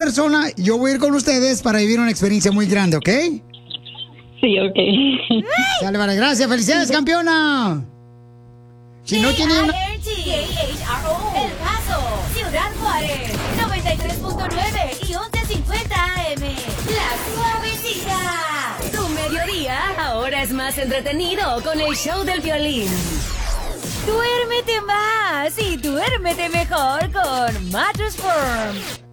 persona, yo voy a ir con ustedes para vivir una experiencia muy grande, ¿ok? Sí, ok. Dale, vale, gracias. ¡Felicidades, campeona! Si no tiene una... KHRO, El Paso, Ciudad Juárez, 93.9 y 1150 AM. La Suavecita. Tu mediodía ahora es más entretenido con el show del violín. Duérmete más y duérmete mejor con Mattress Firm.